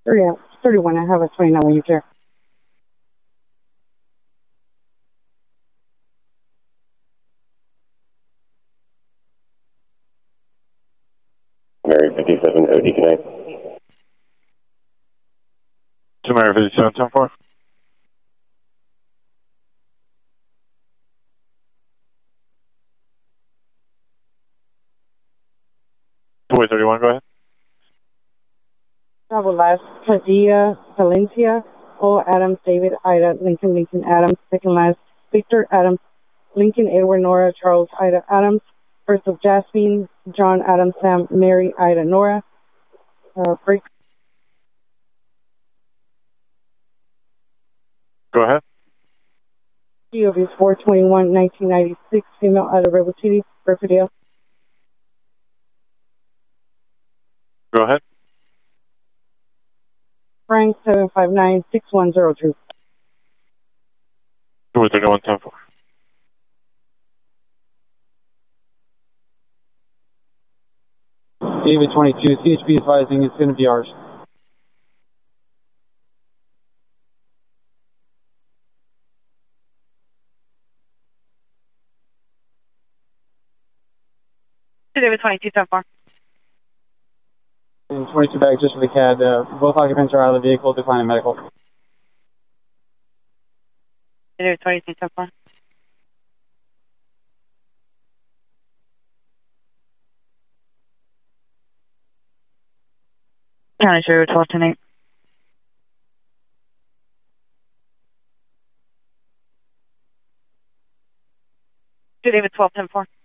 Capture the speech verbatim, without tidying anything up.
thirty, thirty-one, I have a twenty-nine when you care. Mary fifty-seven, O D connect. To Mary fifty-seven, ten four. Boy thirty-one, go ahead. Bravo last, Padilla, Valencia, O Adams, David, Ida, Lincoln, Lincoln, Adams, second last, Victor, Adams, Lincoln, Edward, Nora, Charles, Ida, Adams, first of Jasmine, John, Adams, Sam, Mary, Ida, Nora, uh, break. Go ahead. G O V is four twenty-one, nineteen ninety-six, female, Ida, Rebel City, Berfidale. Go ahead. Frank, seven five nine, six one zero two. Boy thirty-one, ten four. David twenty-two, C H P advising it's going to be ours. David twenty-two, ten four. And twenty-two bags just for the C A D. Uh, both occupants are out of the vehicle, declining medical. David twenty-two, ten four. County Sheriff twelve ten eight. David twelve ten four.